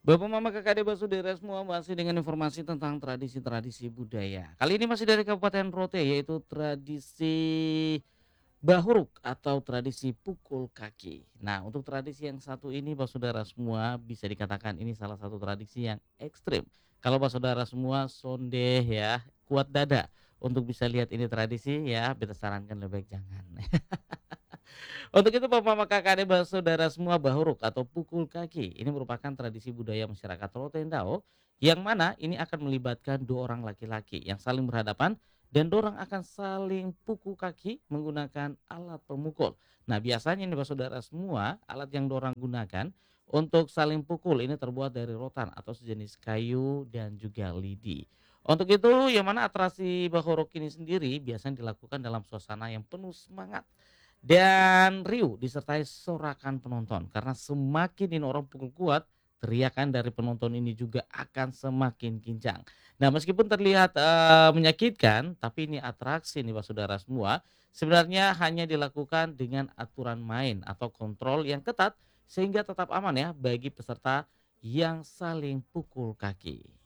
Bapak, Mama, Kakak, Adik, Saudara semua masih dengan informasi tentang tradisi-tradisi budaya. Kali ini masih dari Kabupaten Rote, yaitu tradisi Bahuruk atau tradisi pukul kaki. Nah, untuk tradisi yang satu ini, Saudara semua, bisa dikatakan ini salah satu tradisi yang ekstrim. Kalau Saudara semua sondeh ya, kuat dada untuk bisa lihat ini tradisi ya, beta sarankan lebih baik jangan. Untuk itu Bapak, Mama, Kakak, Adik, Saudara semua, Bahuruk atau pukul kaki ini merupakan tradisi budaya masyarakat Rotendao yang mana ini akan melibatkan dua orang laki-laki yang saling berhadapan dan dorang akan saling pukul kaki menggunakan alat pemukul. Nah, biasanya nih Saudara semua, alat yang dorang gunakan untuk saling pukul ini terbuat dari rotan atau sejenis kayu dan juga lidi. Untuk itu, yang mana atraksi Bahuruk ini sendiri biasanya dilakukan dalam suasana yang penuh semangat dan riuh disertai sorakan penonton karena semakin ini orang pukul kuat, teriakan dari penonton ini juga akan semakin kencang. Nah, meskipun terlihat, menyakitkan, tapi ini atraksi nih Saudara semua, sebenarnya hanya dilakukan dengan aturan main atau kontrol yang ketat sehingga tetap aman ya bagi peserta yang saling pukul kaki.